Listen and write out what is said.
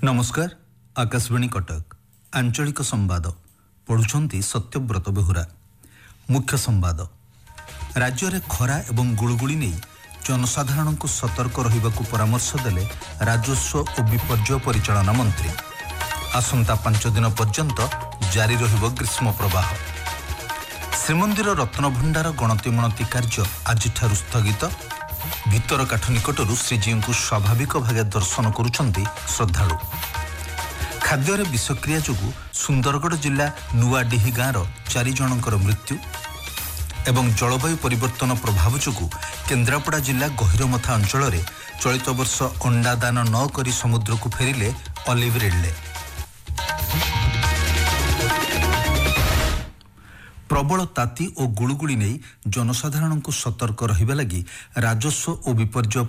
नमस्कार आकाशवाणी कटक आंचलिक संवाद पढ़ुछंती सत्यव्रत बेहुरा। मुख्य संवाद राज्य में खरा एवं गुळुगुळी नहीं जनसाधारण को सतर्क रहिबाकु परामर्श देले राजस्व और विपर्यय परिचालना मंत्री। आसंता 5 दिन पर्यंत जारी रहिबो ग्रीष्म प्रवाह। श्रीमंदिर रत्नभंडार गणतिमणति कार्य आज स्थगित। भितरकाठ निकटरू श्रीजी को स्वाभाविक भागे दर्शन करुछंती श्रद्धालु। खाद्य विषक्रिया जोगु सुंदरगढ़ जिला नुआडीही गाँवर 4 जनकर मृत्यु एवं जलवायु परिवर्तन प्रभाव जोगु केन्द्रापड़ा जिला गहिरमथा अंचल में चलित वर्ष अंडा दान न करी समुद्र को फेरिले ऑलिव रिडले। प्रबल ताती और गुळुगुळी नहीं जनसाधारण को सतर्क रहिबा लगी राजस्व और विपर्यय